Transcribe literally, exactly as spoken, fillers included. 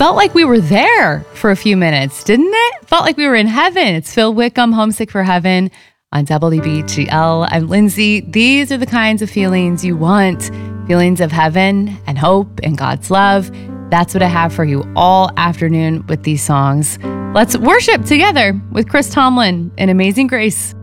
felt like we were there for a few minutes, didn't it? Felt like we were in heaven. It's Phil Wickham, Homesick for Heaven on W B G L. I'm Lindsay. These are the kinds of feelings you want. Feelings of heaven and hope and God's love. That's what I have for you all afternoon with these songs. Let's worship together with Chris Tomlin in Amazing Grace.